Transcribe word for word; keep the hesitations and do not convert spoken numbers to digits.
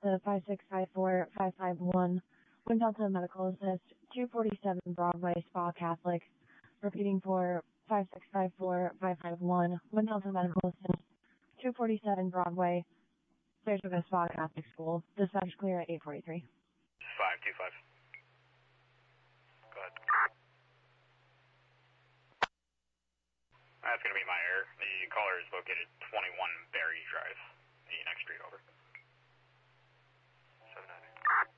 Delta five six five four five five one, Wind Delta Medical Assist, two forty-seven Broadway, Spa Catholic. Repeating for five six five four five five one, Wind Delta Medical Assist, two forty-seven Broadway, Saratoga Spa Catholic School. Dispatch clear at eight forty-three. five two five. Go ahead. That's going to be my error. The caller is located twenty-one Berry Drive, the next street over.